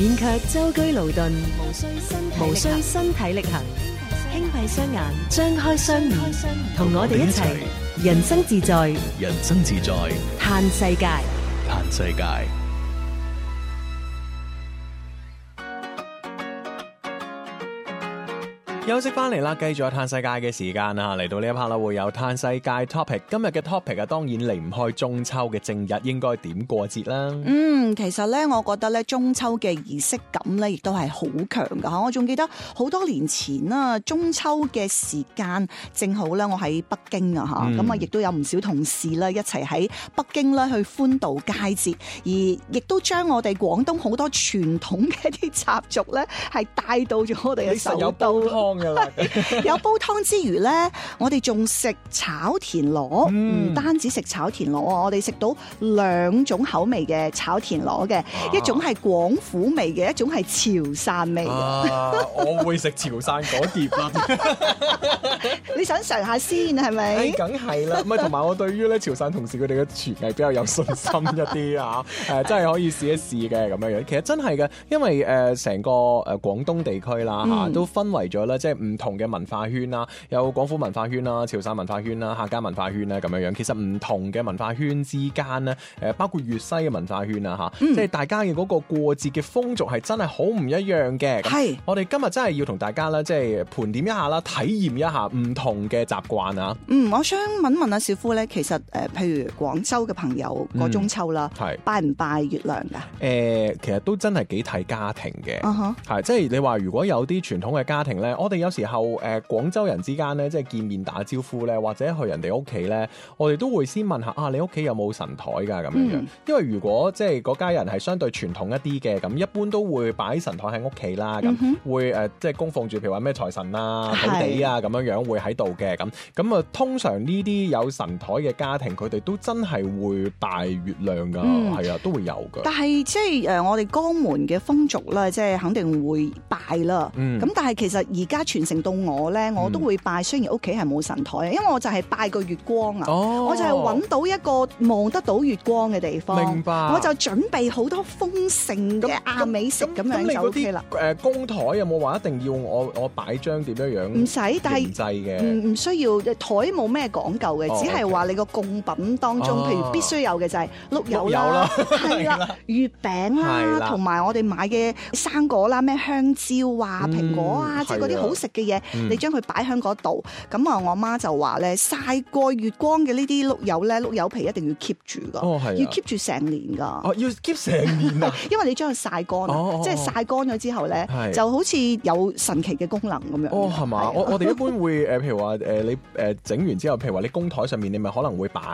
免卻舟車勞頓，無需身體力行，輕閉雙眼，張開雙面，同我哋一齊人生自在， 人生自在， 嘆世界， 嘆世界。休息翻嚟啦，繼續有嘆世界嘅時間啊！嚟到呢一 part 啦，會有嘆世界 topic。今日嘅 topic 啊，當然離唔開中秋嘅正日，應該點過節啦？ 其實咧，我覺得咧，中秋嘅儀式感咧，亦都係好強噶。我仲記得好多年前啦，中秋嘅時間正好咧，我喺北京啊嚇，咁啊，亦都有唔少同事啦一齊喺北京咧去歡度佳節，而亦都將我哋廣東好多傳統嘅一啲習俗咧，係帶到咗我哋嘅首都。有煲湯之餘咧，我哋仲食炒田螺，唔單止食炒田螺，我哋食到兩種口味嘅炒田螺嘅，一種係廣府味嘅，一種係潮汕味嘅。 我會食潮汕嗰碟啦。 你想嘗下先係咪？ 梗係啦，唔係同埋我對於咧潮汕同事佢哋嘅廚藝比較有信心一啲啊！真係可以試一試嘅咁樣樣。其實真係嘅，因為成個廣東地區啦嚇，都分為咗咧。即係唔同嘅文化圈啦，有廣府文化圈啦、潮汕文化圈啦、客家文化圈啦咁樣樣。其實唔同嘅文化圈之間咧，包括粵西嘅文化圈啊嚇，即係大家嘅嗰個過節嘅風俗係真係好唔一樣嘅。係，我哋今日真係要同大家咧，即係盤點一下啦，體驗一下唔同嘅習慣啊。 我想問阿小夫咧，其實譬如廣州嘅朋友過中秋啦，拜唔拜月亮㗎？ 其實都真係幾睇家庭嘅，係即係你話如果有啲傳統嘅家庭咧，我哋有時候廣州人之間咧，即係見面打招呼咧，或者去人哋屋企咧，我哋都會先問下你屋企有冇神台㗎咁樣樣。因為如果即係嗰家人係相對傳統一啲嘅，咁一般都會擺神台喺屋企啦，咁會即係供奉住，譬如話咩財神啊、土地啊咁樣樣會喺度嘅。咁啊，通常呢啲有神台嘅家庭，佢哋都真係會拜月亮㗎，係啊，都會有㗎。 但係即係我哋江門嘅風俗咧，即係肯定會拜啦。咁但係其實而家傳承到我咧，我都會拜。雖然屋企係冇神台，因為我就係拜個月光啊。我就係揾到一個望得到月光嘅地方。明白。我就準備好多豐盛嘅亞美食咁樣就 OK 啦。 公台有冇話一定要我擺張點樣樣？唔使， 但係唔需要。台冇咩講究嘅，只係話你個供品當中，譬如必須有嘅就係碌柚啦，係啦，月餅啦，同埋我哋買嘅生果啦，咩香蕉啊、蘋果啊，即係嗰啲好食嘅嘢，你將佢擺喺嗰度。咁啊，我媽就話咧，曬過月光嘅呢啲碌柚咧，碌柚皮一定要 keep 住噶，要 keep 住成年噶。 要 keep 成年啊！ 因為你將佢曬乾，即係曬乾咗之後咧，就好似有神奇嘅功能咁樣。 係嘛？我哋一般會譬如話你整完之後，譬如話你公台上面，你咪可能會擺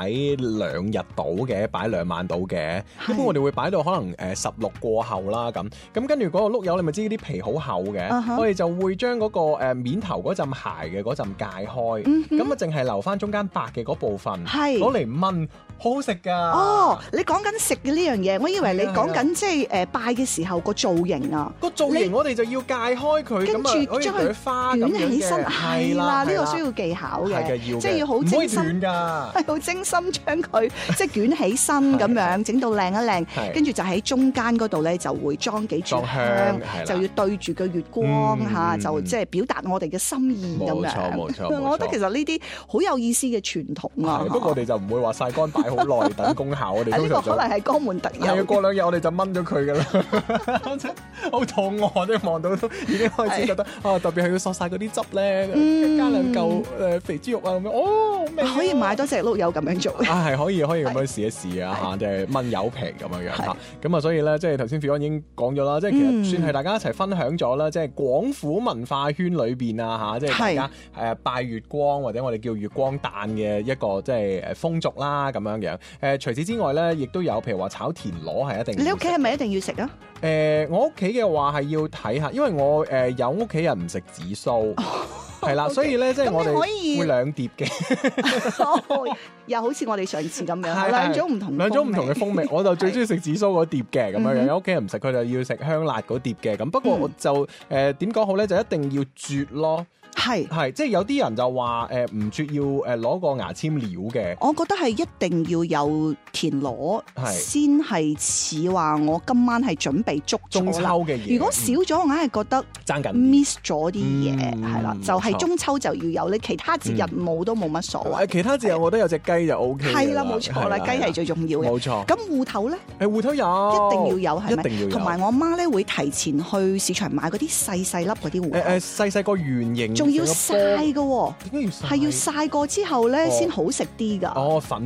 2日到嘅，擺2晚到嘅。一般我哋會擺到可能16過後啦咁跟住嗰個碌柚，你咪知啲皮好厚嘅，我哋就會將嗰個面頭嗰陣鞋嘅嗰陣界開，咁啊淨係留翻中間白嘅嗰部分，攞嚟燜，好好食㗎。 你講緊食嘅呢樣嘢，我以為你講緊即係拜嘅時候個造型啊。 個造型我哋就要界開佢， 跟住將佢花捲起身，係啦，呢個需要技巧嘅，即係要好精心，係好精心將佢即係捲起身咁樣，整到靚一靚，跟住就喺中間嗰度咧就會裝幾炷香，就要對住個月光嚇，就即係表達我哋嘅心意咁樣。 冇錯， 我覺得其實呢啲好有意思嘅傳統啊。 不過我哋就唔會話曬乾擺好耐等功效，我哋通常呢個可能係江門特有。 係啊，過2日我哋就炆咗佢㗎啦。好肚餓，即望到都已經開始覺得特別係要索曬嗰啲汁咧，加2嚿肥豬肉啊咁樣。 可以買多隻碌柚咁樣做。 係可以咁樣試一試啊嚇，即係炆柚皮咁樣樣嚇。咁啊，所以咧即係頭先 Fiona 已經講咗啦，即係其實算係大家一齊分享咗啦，即係廣府文化圈裏邊啊嚇，即係大家拜月光或者我哋叫月光誕嘅一個即係風俗啦咁樣樣。除此之外咧，亦都有譬如話炒田螺係一定。 你屋企係咪一定要食啊？ 我屋企嘅話係要睇下，因為我有屋企人唔食紫蘇。係啦，所以咧即係我哋會2碟嘅， 又好似我哋上次咁樣，兩種唔同嘅風味。我就最中意食紫蘇嗰碟嘅咁樣樣，有屋企人唔食，佢就要食香辣嗰碟嘅。咁不過我就點講好咧，就一定要絕咯。 係， 即係有啲人就話唔絕要攞個牙籤料嘅。 我覺得係一定要有田螺係先係似話我今晚係準備捉中秋咗啦。 嘅嘢， 如果少咗，我硬係覺得爭緊。 miss 咗啲嘢，係啦，就係冇錯中秋就要有，你其他節日冇都冇乜所謂。 其他節日我覺得有隻雞就 O K。 係啦，冇錯啦，雞係最重要嘅。 冇錯。 咁芋頭咧， 芋頭有， 一定要有，係咪？ 一定要有。 同埋我媽咧會提前去市場買嗰啲細細粒嗰啲芋頭， 細個圓形， 仲要曬㗎喎， 點解要曬？ 係要曬過之後咧先好食啲㗎。 哦，粉